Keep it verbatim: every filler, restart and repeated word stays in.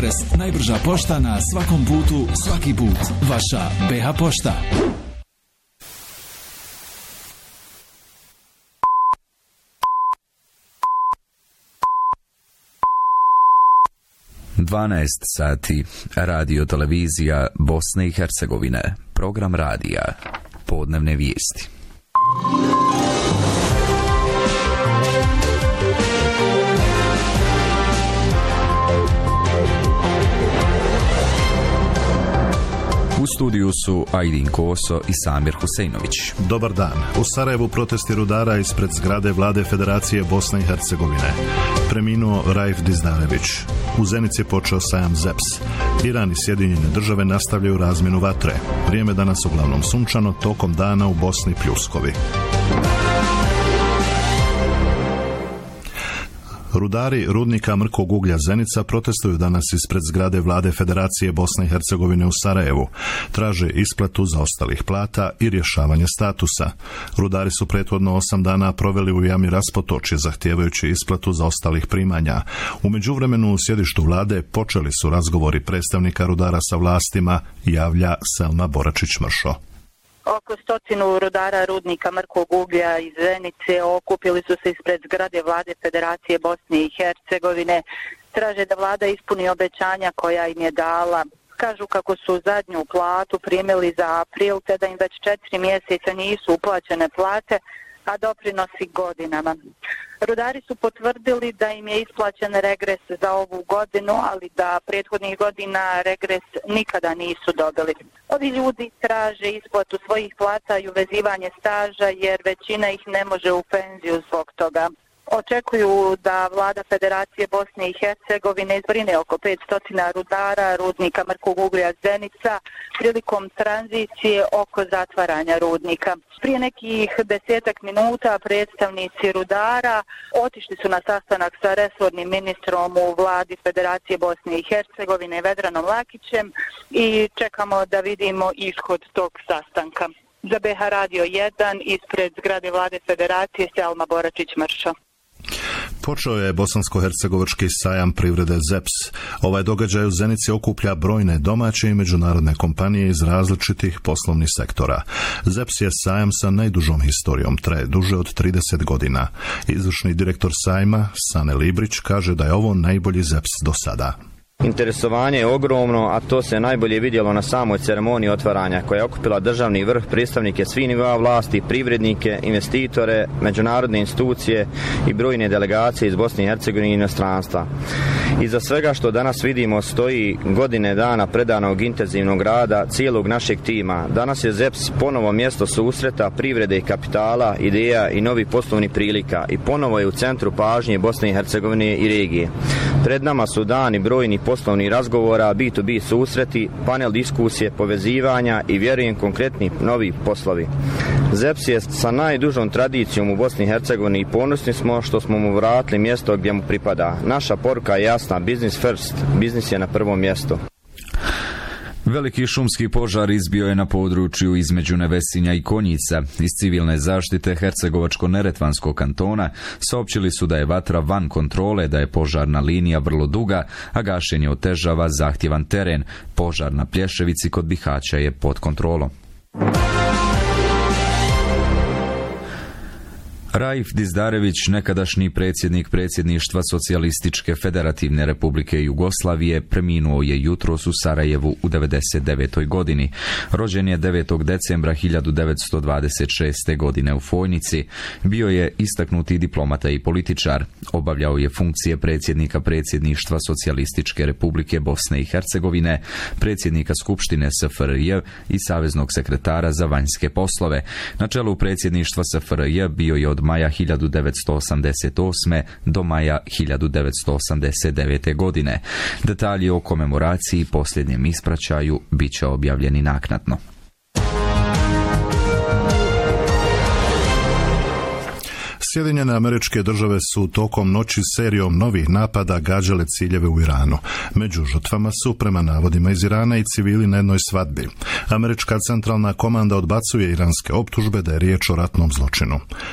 Ekspres, najbrža pošta na svakom putu, svaki put. Vaša B H pošta. dvanaest sati, radio televizija Bosne i Hercegovine, program radija, podnevne vijesti. U studiju su Ajdin Koso i Samir Huseinović. Dobar dan. U Sarajevu protesti rudara ispred zgrade Vlade Federacije Bosne i Hercegovine. Preminuo Raif Dizdarević. U Zenici je počeo sajam Z E P S. Iran i Sjedinjene države nastavljaju razmjenu vatre. Vrijeme danas uglavnom sunčano, tokom dana u Bosni pljuskovi. Rudari rudnika mrkog uglja Zenica protestuju danas ispred zgrade Vlade Federacije Bosne i Hercegovine u Sarajevu. Traže isplatu zaostalih plata i rješavanje statusa. Rudari su prethodno osam dana proveli u jami Raspotočje zahtijevajući isplatu zaostalih primanja. U međuvremenu u sjedištu vlade počeli su razgovori predstavnika rudara sa vlastima, javlja Selma Boračić-Mršo. Oko stotinu rudara rudnika mrkog uglja iz Zenice okupili su se ispred zgrade Vlade Federacije Bosne i Hercegovine. Traže da vlada ispuni obećanja koja im je dala. Kažu kako su zadnju platu primili za april, te da im već četiri mjeseca nisu uplaćene plate, a doprinosi godinama. Rudari su potvrdili da im je isplaćen regres za ovu godinu, ali da prethodnih godina regres nikada nisu dobili. Ovi ljudi traže isplatu svojih plata i uvezivanje staža, jer većina ih ne može u penziju zbog toga. Očekuju da Vlada Federacije Bosne i Hercegovine izbrine oko petsto rudara rudnika mrkog uglja Zenica prilikom tranzicije oko zatvaranja rudnika. Prije nekih desetak minuta predstavnici rudara otišli su na sastanak sa resornim ministrom u Vladi Federacije Bosne i Hercegovine Vedranom Lakićem i čekamo da vidimo ishod tog sastanka. Za B H Radio jedan ispred zgrade Vlade Federacije Selma Boračić-Mršo. Počeo je bosansko-hercegovački sajam privrede Z E P S. Ovaj događaj u Zenici okuplja brojne domaće i međunarodne kompanije iz različitih poslovnih sektora. Z E P S je sajam sa najdužom historijom, traje duže od trideset godina. Izvršni direktor sajma, Sane Librić, kaže da je ovo najbolji Z E P S do sada. Interesovanje je ogromno, a to se najbolje vidjelo na samoj ceremoniji otvaranja koja je okupila državni vrh, predstavnike svih nivoa vlasti, privrednike, investitore, međunarodne institucije i brojne delegacije iz Bosne i Hercegovine i inostranstva. Iza svega što danas vidimo stoji godine dana predanog intenzivnog rada cijelog našeg tima. Danas je Z E P S ponovo mjesto susreta privrede i kapitala, ideja i novih poslovnih prilika i ponovo je u centru pažnje Bosne i Hercegovine i regije. Pred nama su dani brojni poslovnih razgovora, B to B susreti, panel diskusije, povezivanja i vjerujem konkretni novi poslovi. Z E P S je sa najdužom tradicijom u Bosni i Hercegovini i ponosni smo što smo mu vratili mjesto gdje mu pripada. Naša poruka je jasna, business first, biznis je na prvom mjestu. Veliki šumski požar izbio je na području između Nevesinja i Konjica. Iz civilne zaštite Hercegovačko-Neretvanskog kantona saopćili su da je vatra van kontrole, da je požarna linija vrlo duga, a gašenje otežava zahtjevan teren. Požar na Plješevici kod Bihaća je pod kontrolom. Raif Dizdarević, nekadašnji predsjednik predsjedništva Socijalističke federativne republike Jugoslavije, preminuo je jutros u Sarajevu u devedeset devetoj godini. Rođen je devetog decembra hiljadu devetsto dvadeset šeste. godine u Fojnici. Bio je istaknuti diplomata i političar. Obavljao je funkcije predsjednika predsjedništva Socijalističke republike Bosne i Hercegovine, predsjednika Skupštine S F R J i saveznog sekretara za vanjske poslove. Na čelu predsjedništva S F R J bio je od maja hiljadu devetsto osamdeset osme. do maja hiljadu devetsto osamdeset devete. godine. Detalji o komemoraciji i posljednjem ispraćaju bit će objavljeni naknadno. Sjedinjene Američke Države su tokom noći serijom novih napada gađale ciljeve u Iranu. Među žrtvama su, prema navodima iz Irana, i civili na jednoj svadbi. Američka centralna komanda odbacuje iranske optužbe da je riječ o ratnom zločinu.